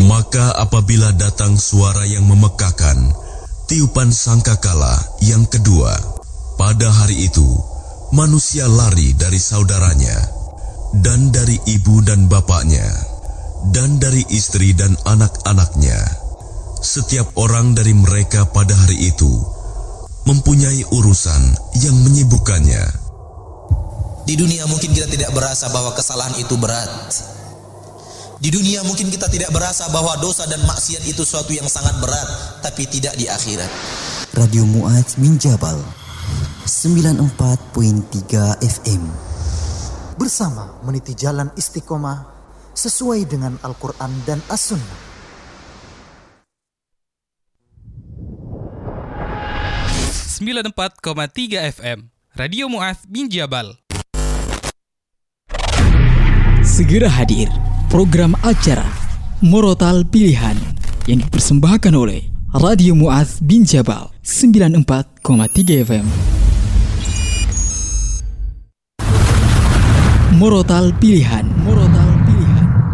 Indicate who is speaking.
Speaker 1: Maka apabila datang suara yang memekakan, tiupan sangkakala yang kedua, pada hari itu manusia lari dari saudaranya, dan dari ibu dan bapaknya, dan dari istri dan anak-anaknya. Setiap orang dari mereka pada hari itu mempunyai urusan yang menyibukkannya.
Speaker 2: Di dunia mungkin kita tidak berasa bahwa kesalahan itu berat. Di dunia mungkin kita tidak berasa bahwa dosa dan maksiat itu suatu yang sangat berat, tapi tidak di akhirat.
Speaker 3: Radio Mu'adz bin Jabal 94.3 FM.
Speaker 4: Bersama meniti jalan istiqomah sesuai dengan Al-Quran dan As-Sunnah.
Speaker 5: 94,3 FM Radio Mu'adz bin Jabal.
Speaker 6: Segera hadir program acara Murotal Pilihan yang dipersembahkan oleh Radio Mu'adz bin Jabal 94,3 FM. Murotal Pilihan.